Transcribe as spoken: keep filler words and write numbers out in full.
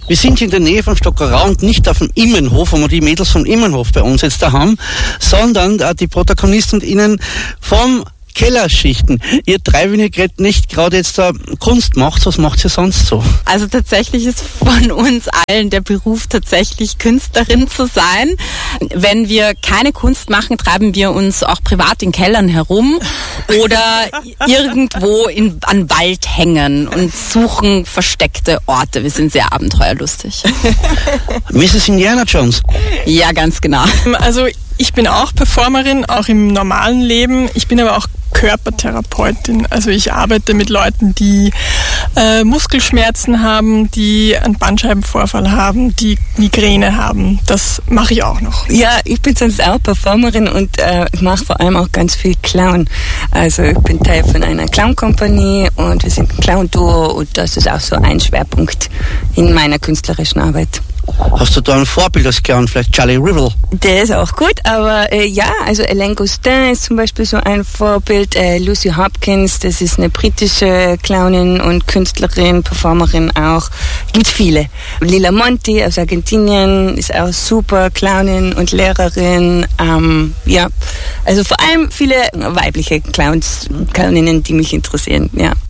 Wir sind in der Nähe von Stockerau und nicht auf dem Immenhof, wo wir die Mädels vom Immenhof bei uns jetzt da haben, sondern äh, die Protagonisten und Ihnen vom Kellerschichten. Ihr drei, wenn ihr gerade nicht gerade jetzt da Kunst macht, was macht ihr sonst so? Also tatsächlich ist von uns allen der Beruf tatsächlich Künstlerin zu sein. Wenn wir keine Kunst machen, treiben wir uns auch privat in Kellern herum oder irgendwo in, an Wald hängen und suchen versteckte Orte. Wir sind sehr abenteuerlustig. Misses Indiana Jones. Ja, ganz genau. Also ich bin auch Performerin, auch im normalen Leben. Ich bin aber auch Körpertherapeutin. Also ich arbeite mit Leuten, die äh, Muskelschmerzen haben, die einen Bandscheibenvorfall haben, die Migräne haben. Das mache ich auch noch. Ja, ich bin sonst auch Performerin und äh, ich mache vor allem auch ganz viel Clown. Also ich bin Teil von einer Clown-Kompanie und wir sind ein Clown-Duo und das ist auch so ein Schwerpunkt in meiner künstlerischen Arbeit. Hast du da ein Vorbild als Clown, vielleicht Charlie Rivel? Der ist auch gut, aber äh, ja, also Elaine Gostin ist zum Beispiel so ein Vorbild. Äh, Lucy Hopkins, das ist eine britische Clownin und Künstlerin, Performerin auch. Gibt viele. Lila Monti aus Argentinien ist auch super Clownin und Lehrerin. Ähm, ja, also vor allem viele weibliche Clowns, Clowninnen, die mich interessieren, ja.